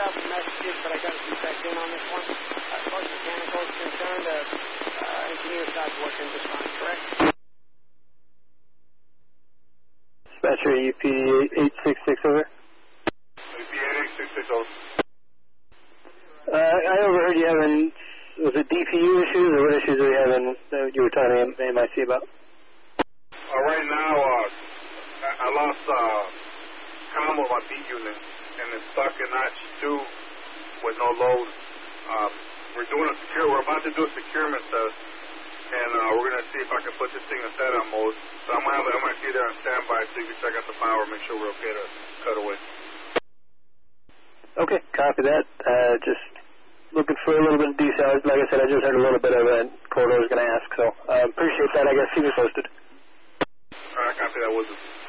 left messages, but I got to be back in on this one. As far as mechanical is concerned, engineer side's working just fine, correct? Dispatcher, UP 866 over. UP 866 over. I overheard you having, was it DPU issues, or what issues are you having that you were talking to MIC about? Right now, I lost comm with my B unit, and it's stuck in notch 2 with no load. We're about to do a securement test, and we're going to see if I can put this thing in setup mode. So I'm going to have the MIC there on standby so you can check out the power, make sure we're okay to cut away. Okay, copy that. Just looking for a little bit of detail. Like I said, I just heard a little bit of it. Corridor was going to ask, so appreciate that. I guess keep me posted. All right, copy that. Will do.